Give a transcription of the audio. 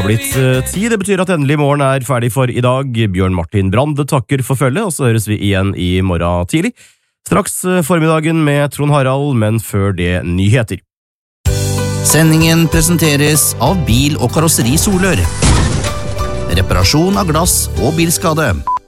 har blitt 10. Det betyr at endelig morgen er ferdig for i dag. Bjørn Martin Brande takker for følget, og så høres vi igjen i morgen tidlig. Straks formiddagen med Trond Harald, men før det nyheter. Sendingen presenteres av Bil- og Karosseri Solør. Reparasjon av glass og bilskade.